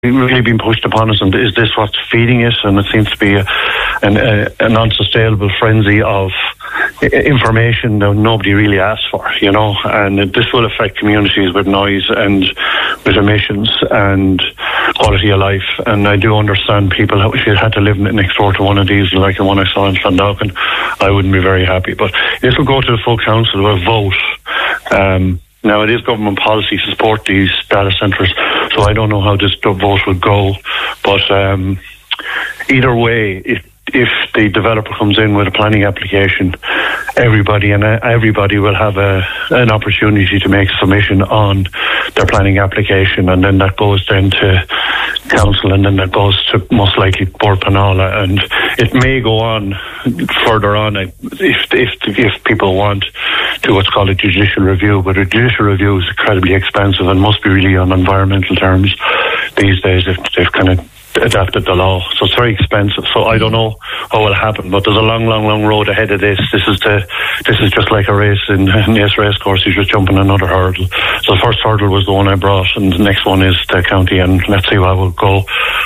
really been pushed upon us, and is this what's feeding it? And it seems to be an unsustainable frenzy of information that nobody really asked for, and this will affect communities with noise and with emissions and quality of life. And I do understand people, if you had to live next door to one of these, like the one I saw in Clondalkin, I wouldn't be very happy. But this will go to the full council with a vote. Now, it is government policy to support these data centres, so I don't know how this vote would go. But either way, if the developer comes in with a planning application, everybody will have an opportunity to make a submission on their planning application, and then that goes then to council, and then that goes to most likely Bord Pleanála, and it may go on further on if people want to what's called a judicial review. But a judicial review is incredibly expensive and must be really on environmental terms these days if they've kind of adapted the law, so it's very expensive. So I don't know how it will happen, but there's a long road ahead of this. This is just like a race in Naas Racecourse. You're just jumping another hurdle. So the first hurdle was the one I brought, and the next one is the county, and let's see how it will go.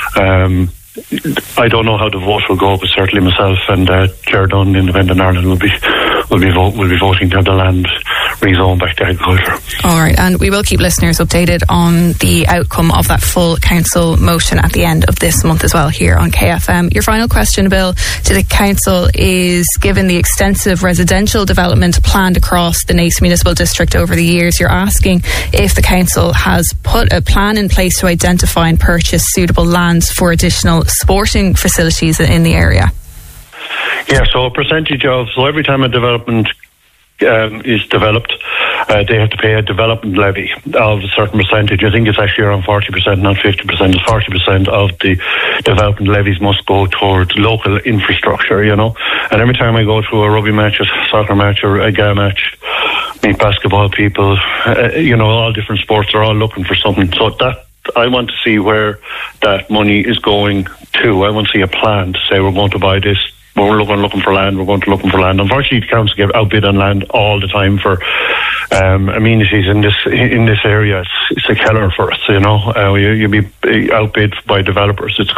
I don't know how the vote will go, but certainly myself and Ger Dunn, Independent Ireland, will be voting to have the land rezoned back to agriculture. All right, and we will keep listeners updated on the outcome of that full council motion at the end of this month as well here on KFM. Your final question, Bill, to the council is, given the extensive residential development planned across the Naas Municipal District over the years, you're asking if the council has put a plan in place to identify and purchase suitable lands for additional sporting facilities in the area. Yeah, so a percentage of, so every time a development is developed, they have to pay a development levy of a certain percentage. I think it's actually around 40%, not 50%. It's 40% of the development levies must go towards local infrastructure, And every time I go to a rugby match, a soccer match, or a GAA match, meet basketball people, all different sports are all looking for something. So that, I want to see where that money is going to. I want to see a plan to say we're going to buy this. We're looking for land. We're going to looking for land. Unfortunately, the council get outbid on land all the time for amenities in this area. It's a killer for us. You'll be outbid by developers. It's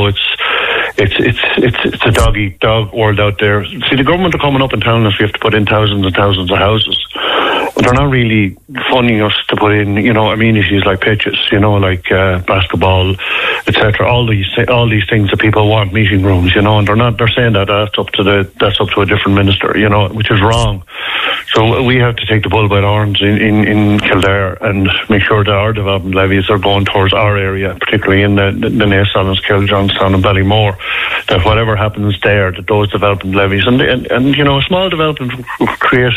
a dog eat dog world out there. See, the government are coming up and telling us we have to put in thousands and thousands of houses. They're not really funding us to put in, amenities like pitches, like basketball, etc. All these things that people want, meeting rooms, and they're saying that that's up to a different minister, which is wrong. So we have to take the bull by the horns in Kildare and make sure that our development levies are going towards our area, particularly in the Naas, Ballinasloe, Johnstown and Ballymore, that whatever happens there, that those development levies, and a small development create,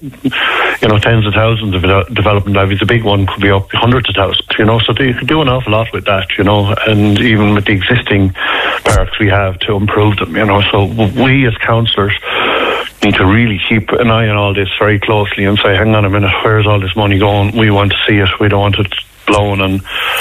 tens of thousands of development levies. A big one could be up to hundreds of thousands, so you could do an awful lot with that, and even with the existing parks we have to improve them, so we as councillors need to really keep an eye on all this very closely and say, hang on a minute, where's all this money going? We want to see it. We don't want it blown and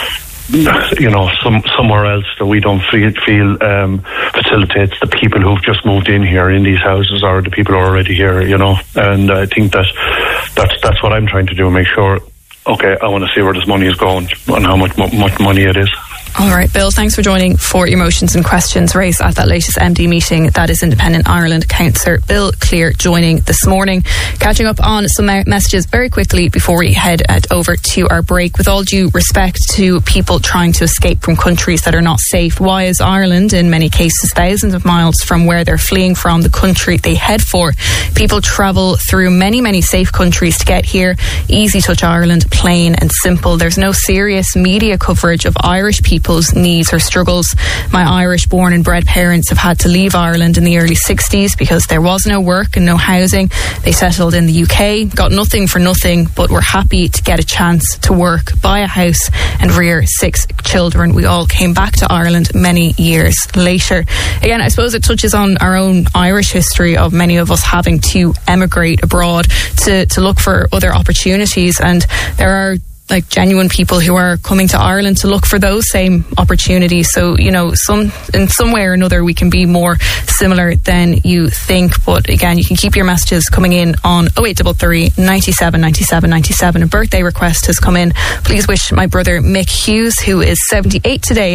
somewhere else that we don't feel facilitates the people who've just moved in here in these houses, or the people who are already here, and I think that's what I'm trying to do, make sure, okay, I want to see where this money is going and how much money it is. All right, Bill, thanks for joining for your motions and questions raised at that latest MD meeting. That is Independent Ireland Councillor Bill Cleere joining this morning. Catching up on some messages very quickly before we head over to our break. With all due respect to people trying to escape from countries that are not safe, why is Ireland, in many cases, thousands of miles from where they're fleeing from, the country they head for? People travel through many, many safe countries to get here. Easy Touch Ireland, plain and simple. There's no serious media coverage of Irish people's needs or struggles. My Irish born and bred parents have had to leave Ireland in the early 60s because there was no work and no housing. They settled in the UK, got nothing for nothing, but were happy to get a chance to work, buy a house and rear 6 children. We all came back to Ireland many years later. Again, I suppose it touches on our own Irish history of many of us having to emigrate abroad to look for other opportunities, and there are like genuine people who are coming to Ireland to look for those same opportunities. So, you know, in some way or another we can be more similar than you think. But again, you can keep your messages coming in on 0833 97 97 97. A birthday request has come in. Please wish my brother Mick Hughes, who is 78 today,